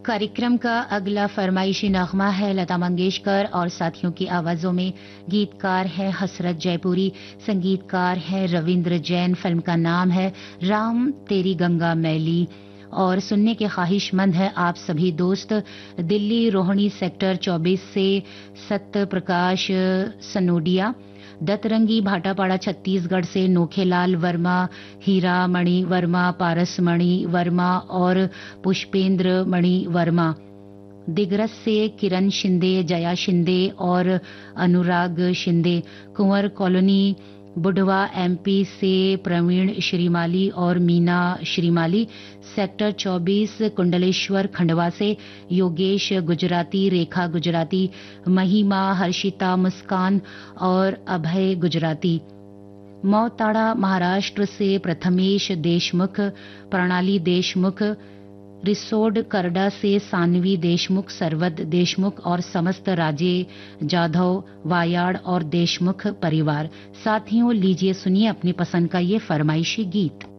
कार्यक्रम का अगला फरमाइशी नगमा है लता मंगेशकर और साथियों की आवाजों में। गीतकार है हसरत जयपुरी, संगीतकार है रविंद्र जैन। फिल्म का नाम है राम तेरी गंगा मैली। और सुनने के ख्वाहिशमंद है आप सभी दोस्त दिल्ली रोहिणी सेक्टर 24 से सत्य प्रकाश सनोडिया, दतरंगी भाटापाड़ा छत्तीसगढ़ से नोखेलाल वर्मा, हीरा मणि वर्मा, पारस मणि वर्मा और पुष्पेंद्र मणि वर्मा, दिग्रस से किरण शिंदे, जया शिंदे और अनुराग शिंदे, कुंवर कॉलोनी बुढ़वा एमपी से प्रवीण श्रीमाली और मीना श्रीमाली, सेक्टर 24 कुंडलेश्वर खंडवा से योगेश गुजराती, रेखा गुजराती, महिमा, हर्षिता, मुस्कान और अभय गुजराती, मौताड़ा महाराष्ट्र से प्रथमेश देशमुख, प्रणाली देशमुख, रिसोड करडा से सानवी देशमुख, सरवद देशमुख और समस्त राजे जाधव, वायाड़ और देशमुख परिवार। साथियों लीजिए सुनिए अपनी पसंद का ये फरमाइशी गीत।